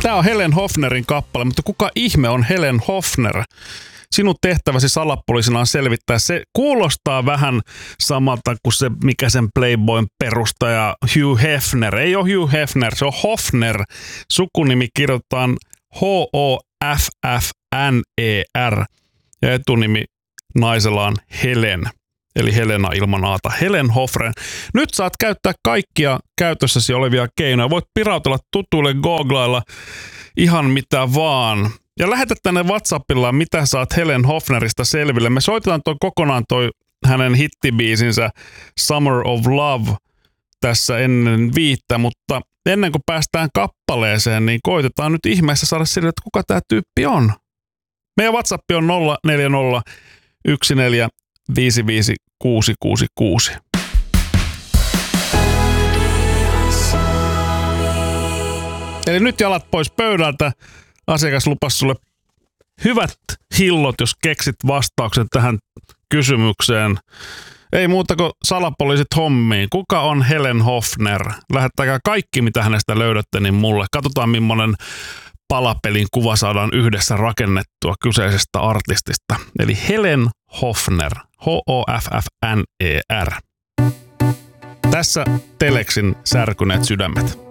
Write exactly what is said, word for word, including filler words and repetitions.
Tää on Helen Hofnerin kappale, mutta kuka ihme on Helen Hofner? Sinun tehtäväsi salapoliisina on selvittää. Se kuulostaa vähän samalta kuin se, mikä sen Playboyn perustaja Hugh Hefner. Ei ole Hugh Hefner, se on Hofner. Sukunimi kirjoitetaan H O F F N E R ja etunimi naisella on Helen. Eli Helena ilman aata. Helen Hofner. Nyt saat käyttää kaikkia käytössäsi olevia keinoja. Voit pirautella tutuille googlailla ihan mitä vaan. Ja lähetä tänne WhatsAppilla, mitä saat Helen Hofnerista selville. Me soitetaan toi kokonaan toi hänen hittibiisinsä Summer of Love tässä ennen viittä, mutta ennen kuin päästään kappaleeseen, niin koitetaan nyt ihmeessä saada sille, että kuka tää tyyppi on. Meidän WhatsApp on nolla neljä nolla yksi neljä viisi viisi kuusi kuusi kuusi. Eli nyt jalat pois pöydältä. Asiakas lupasi sulle hyvät hillot, jos keksit vastauksen tähän kysymykseen. Ei muuta kuin salapoliisit hommiin. Kuka on Helen Hofner? Lähettäkää kaikki, mitä hänestä löydätte, niin mulle. Katsotaan, millainen palapelin kuva saadaan yhdessä rakennettua kyseisestä artistista. Eli Helen Hofner. H O F F N E R. Tässä Telexin särkyneet sydämet.